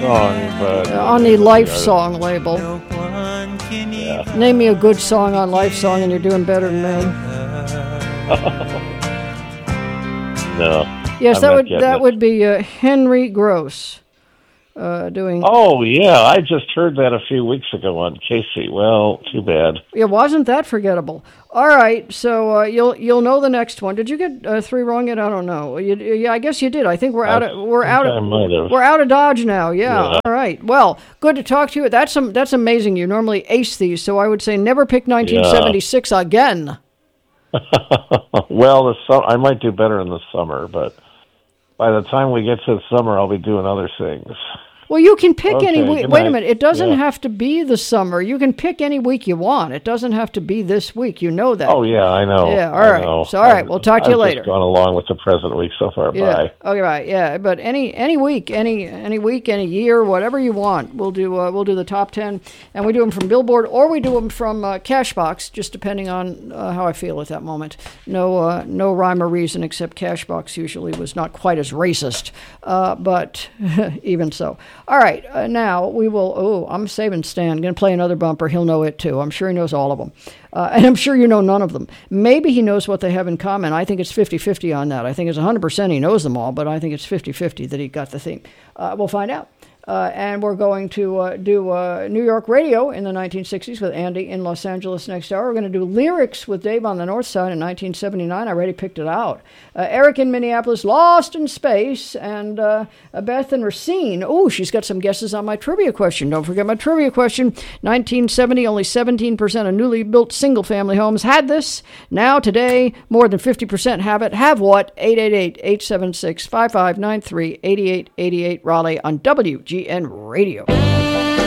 song, but on the Life Song label. Yeah. Name me a good song on Life Song, and you're doing better than me. No. Yes, that would be Henry Gross doing. Oh yeah, I just heard that a few weeks ago on Casey. Well, too bad. It wasn't that forgettable. All right, so you'll know the next one. Did you get 3 wrong yet? I don't know. Yeah, I guess you did. I think we're out of Dodge now. Yeah. All right. Well, good to talk to you. That's amazing. You normally ace these, so I would say never pick 1976 again. Well, I might do better in the summer, but by the time we get to the summer, I'll be doing other things. Well, you can pick any week. Wait a minute. It doesn't have to be the summer. You can pick any week you want. It doesn't have to be this week. You know that. Oh, yeah, I know. Yeah, all right. So, all right, we'll talk to you later. I've just gone along with the present week so far. Yeah. Bye. Okay, right. Yeah, but any week, any week, any year, whatever you want, we'll do the top 10, and we do them from Billboard or we do them from Cashbox, just depending on how I feel at that moment. No rhyme or reason, except Cashbox usually was not quite as racist, but even so. All right, now we will, I'm saving Stan. Going to play another bumper. He'll know it too. I'm sure he knows all of them. And I'm sure you know none of them. Maybe he knows what they have in common. I think it's 50-50 on that. I think it's 100% he knows them all, but I think it's 50-50 that he got the theme. We'll find out. And we're going to do New York radio in the 1960s with Andy in Los Angeles next hour. We're going to do lyrics with Dave on the North Side in 1979. I already picked it out. Eric in Minneapolis, Lost in Space, and Beth in Racine. Oh, she's got some guesses on my trivia question. Don't forget my trivia question. 1970, only 17% of newly built single-family homes had this. Now, today, more than 50% have it. Have what? 888-876-5593, 8888 Raleigh on WGN Radio.